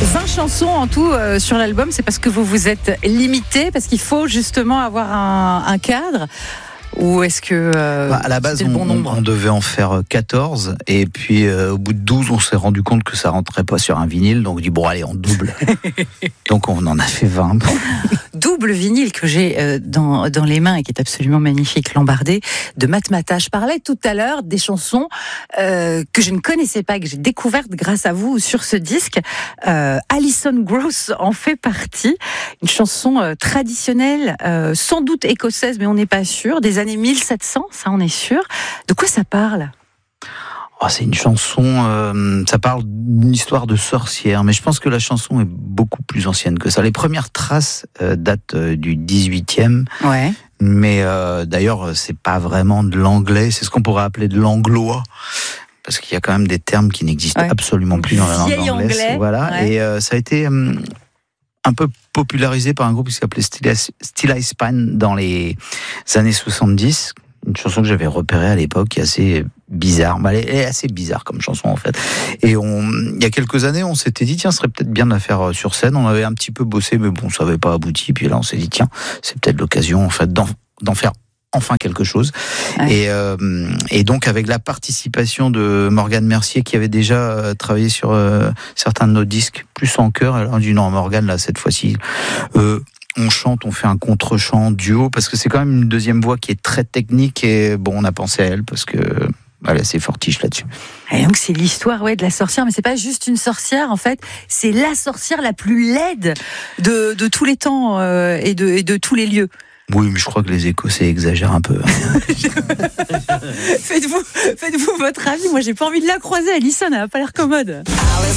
20 chansons en tout sur l'album, c'est parce que vous vous êtes limité, parce qu'il faut justement avoir un cadre. Ou est-ce que à la base, on devait en faire 14, et puis au bout de 12, on s'est rendu compte que ça rentrait pas sur un vinyle, donc on dit bon allez, on double. Donc on en a fait 20. Double vinyle que j'ai dans les mains et qui est absolument magnifique, Lambardé, de Matmata. Je parlais tout à l'heure des chansons que je ne connaissais pas, que j'ai découvertes grâce à vous sur ce disque. Alison Gross en fait partie, une chanson traditionnelle, sans doute écossaise, mais on n'est pas sûr, des années 1700, ça on est sûr. De quoi ça parle ? C'est une chanson, ça parle d'une histoire de sorcière, mais je pense que la chanson est beaucoup plus ancienne que ça. Les premières traces datent du 18e, ouais. Mais d'ailleurs, c'est pas vraiment de l'anglais, c'est ce qu'on pourrait appeler de l'anglois, parce qu'il y a quand même des termes qui n'existent absolument plus dans la langue anglaise. Voilà, ouais. Et ça a été un peu popularisé par un groupe qui s'appelait Still I Span dans les années 70. Une chanson que j'avais repérée à l'époque, qui est assez bizarre. Elle est assez bizarre comme chanson en fait. Et il y a quelques années, on s'était dit tiens, ce serait peut-être bien de la faire sur scène. On avait un petit peu bossé, mais bon, ça n'avait pas abouti. Puis là, on s'est dit tiens, c'est peut-être l'occasion en fait d'en faire enfin quelque chose. Ouais. Et donc avec la participation de Morgane Mercier, qui avait déjà travaillé sur certains de nos disques, plus en chœur. Elle a dit non, Morgane, là cette fois-ci. On chante, on fait un contre-chant duo, parce que c'est quand même une deuxième voix qui est très technique, et bon, on a pensé à elle parce que elle est assez fortiche là-dessus. Et donc c'est l'histoire de la sorcière, mais c'est pas juste une sorcière en fait, c'est la sorcière la plus laide de tous les temps et de tous les lieux. Oui, mais je crois que les Écossais exagèrent un peu. Faites-vous votre avis. Moi, j'ai pas envie de la croiser. Alison, elle a pas l'air commode.